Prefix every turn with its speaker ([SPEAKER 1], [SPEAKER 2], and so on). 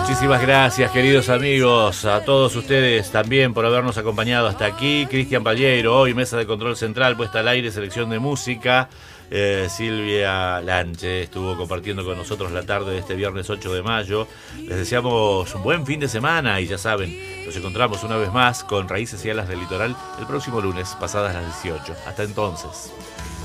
[SPEAKER 1] Muchísimas gracias, queridos amigos, a todos ustedes también por habernos acompañado hasta aquí. Cristian Palleiro, hoy mesa de control central, puesta al aire, selección de música. Silvia Lanche estuvo compartiendo con nosotros la tarde de este viernes 8 de mayo. Les deseamos un buen fin de semana y ya saben, nos encontramos una vez más con Raíces y Alas del Litoral el próximo lunes, pasadas las 18. Hasta entonces.